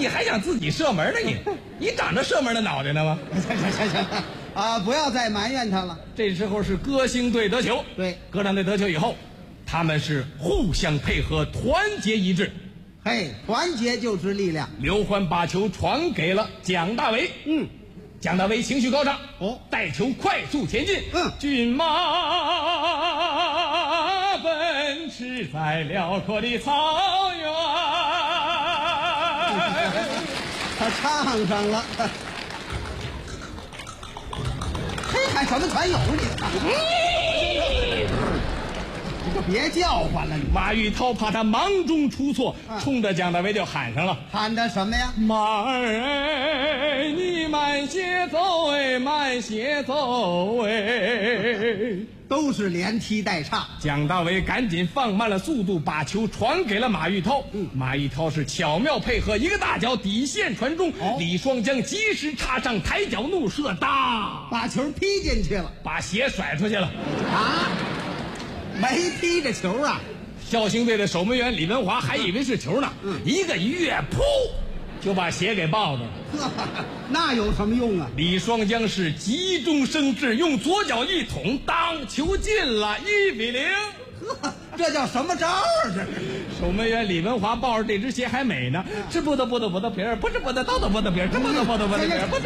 你还想自己射门呢？你长着射门的脑袋呢吗？ 行啊，不要再埋怨他了。 这时候是歌星队得球， 对， 歌唱队得球以后，他们是互相配合，团结一致。 嘿，团结就是力量。 刘欢把球传给了蒋大为，蒋大为情绪高涨，带球快速前进，骏马奔驰在辽阔的草原。 他唱上了。嘿，喊什么全有你？你就别叫唤了，你。 马玉涛怕他忙中出错，冲着蒋大为就喊上了， 喊的什么呀？ 马儿你慢些走哎，慢些走哎。 都是连踢带唱。 蒋大为赶紧放慢了速度，把球传给了马玉涛。马玉涛是巧妙配合，一个大脚底线传中，李双江及时插上抬脚怒射，当把球踢进去了， 把鞋甩出去了。 啊，没踢着球啊！ 绍兴队的守门员李文华还以为是球呢，一个一跃，噗，就把鞋给抱着了。 那有什么用啊？ 李双江是急中生智，用左脚一捅，当球进了，1-0。 这叫什么招啊？这守门员李文华抱着这只鞋还美呢，是不得皮儿，不是不得刀的不得皮儿，这不得皮儿，不是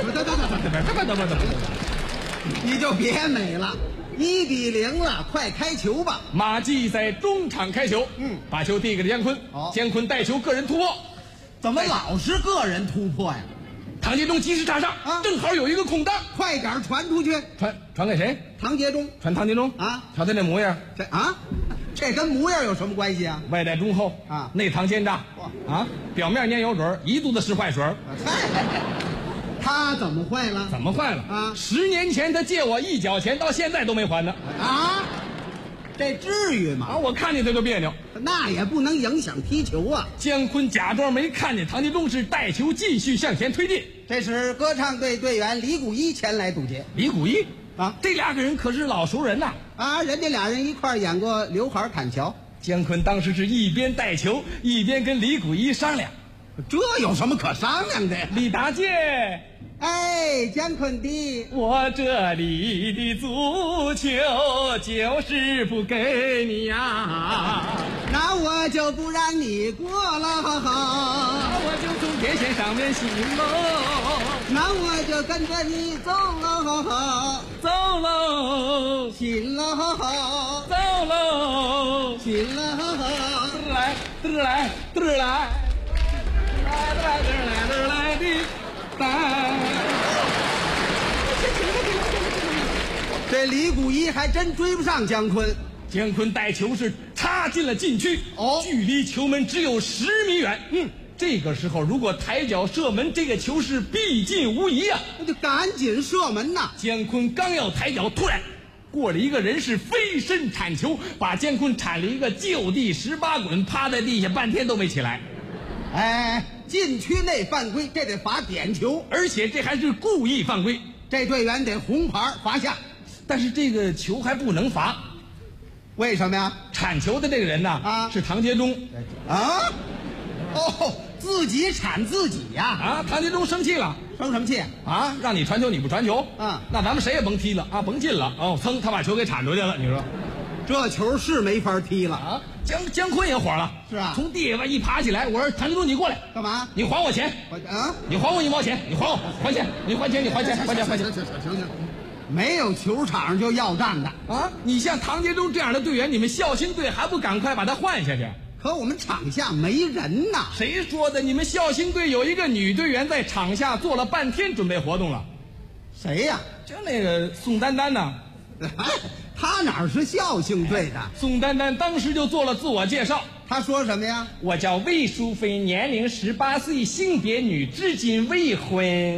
你就别美了。1-0了，快开球吧！ 马季在中场开球，把球递给了姜昆，姜昆带球个人突破， 怎么老是个人突破呀？ 唐杰忠及时插上，正好有一个空档， 快点传出去。 传给谁？ 唐杰忠。 传唐杰忠啊！ 瞧他那模样， 这跟模样有什么关系啊？ 外带忠厚啊， 内藏奸诈啊，表面粘油水，一肚子是坏水。 他怎么坏了？ 怎么坏了啊 ？10年前他借我1角钱，到现在都没还呢。 啊，这至于吗？ 我看见他就别扭。 那也不能影响踢球啊。 姜昆假装没看见唐杰忠，是带球继续向前推进。 这时歌唱队队员李谷一前来堵截。 李谷一啊， 这2个人可是老熟人呐。 人家俩人一块演过《刘海砍樵》。 姜昆当时是一边带球，一边跟李谷一商量。 这有什么可商量的呀？ 李大姐， 哎，姜昆弟， 我这里的足球就是不给你呀， 那我就不让你过了， 我就从电线上面行喽， 那我就跟着你走了， 走喽， 行了， 走喽， 行了， 来的这李谷一还真追不上姜昆。 姜昆带球是插进了禁区，距离球门只有10米远。这个时候如果抬脚射门，这个球是必进无疑啊！ 那就赶紧射门呐！ 姜昆刚要抬脚，突然过了一个人是飞身铲球，把姜昆铲了一个就地18滚，趴在地下半天都没起来。 禁区内犯规，这得罚点球， 而且这还是故意犯规， 这队员得红牌罚下。 但是这个球还不能罚， 为什么呀？ 铲球的这个人呢，是唐杰忠。 自己铲自己呀！ 唐杰忠生气了， 生什么气啊？让你传球你不传球，那咱们谁也甭踢了啊，甭进了。噌，他把球给铲出去了。你说， 这球是没法踢了啊！ 姜昆也火了， 是啊， 从地下一爬起来，我说唐杰忠，你过来干嘛？ 你还我钱！你还我1毛钱！你还我还钱！你还钱！你还钱！还钱！还钱！ 行，没有球场上就要账的啊！你像唐杰忠这样的队员，你们孝兴队还不赶快把他换下去？ 可我们场下没人呐！ 谁说的？你们孝兴队有一个女队员在场下做了半天准备活动了。 谁呀？ 就那个宋丹丹呢。 他哪是孝兴队的？ 宋丹丹当时就做了自我介绍。 他说什么呀？ 我叫魏淑芬，年龄18岁，性别女，至今未婚。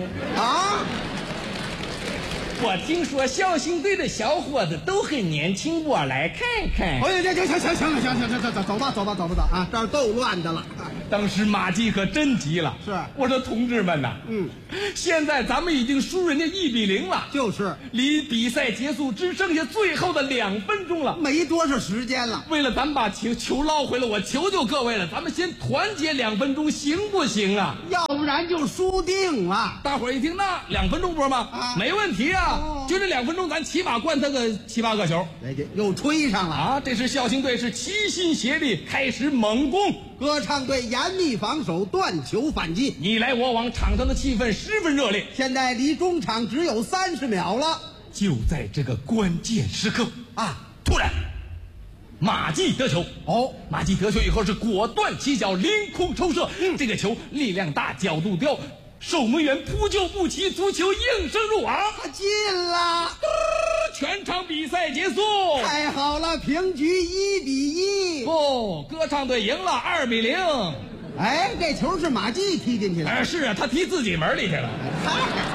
我听说孝兴队的小伙子都很年轻，我来看看。 行，走吧啊！这儿够乱的了。 当时马季可真急了， 是我说同志们呐，现在咱们已经输人家1-0了， 就是离比赛结束只剩下最后的2分钟了， 没多少时间了。 为了咱们把球捞回来，我求求各位了，咱们先团结2分钟，行不行啊？ 要不然就输定了。 大伙儿一听，那2分钟播吗？没问题啊，就这2分钟，咱起码灌他个7、8个球。 哎，又吹上了啊！这时孝兴队是齐心协力，开始猛攻。 歌唱队严密防守，断球反击， 你来我往，场上的气氛十分热烈。 现在离中场只有30秒了。 就在这个关键时刻啊， 突然马季得球。马季得球以后是果断起脚，凌空抽射。这个球力量大，角度刁，守门员扑救不齐，足球应声入网， 进了。 全场比赛结束。 太好了，平局1-1。 不，歌唱队赢了2-0。 哎，这球是马季踢进去的。 是啊，他踢自己门里去了。